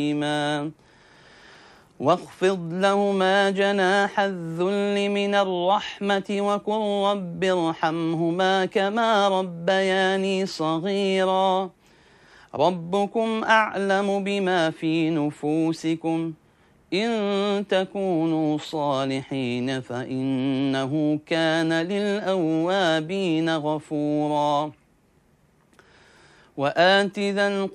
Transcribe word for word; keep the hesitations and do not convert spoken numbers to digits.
رحيما واخفض لهما جناح الذل من الرحمة وقل رب ارحمهما كما ربياني صغيرا ربكم أعلم بما في نفوسكم إن تكونوا صالحين فإنه كان للأوابين غفورا وآت ذا